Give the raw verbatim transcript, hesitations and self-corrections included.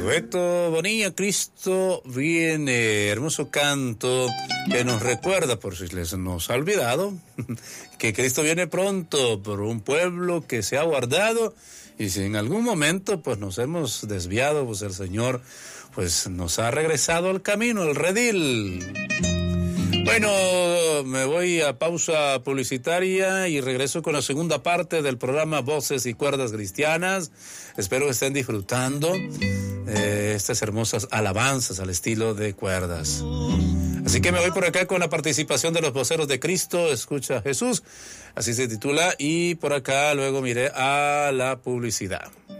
Beto Bonilla, Cristo viene, hermoso canto que nos recuerda, por si les nos ha olvidado, que Cristo viene pronto por un pueblo que se ha guardado, y si en algún momento pues nos hemos desviado, pues el Señor pues nos ha regresado al camino, al redil. Bueno, me voy a pausa publicitaria y regreso con la segunda parte del programa Voces y Cuerdas Cristianas. Espero que estén disfrutando eh, estas hermosas alabanzas al estilo de cuerdas. Así que me voy por acá con la participación de los voceros de Cristo, Escucha a Jesús, así se titula, y por acá luego miré a la publicidad.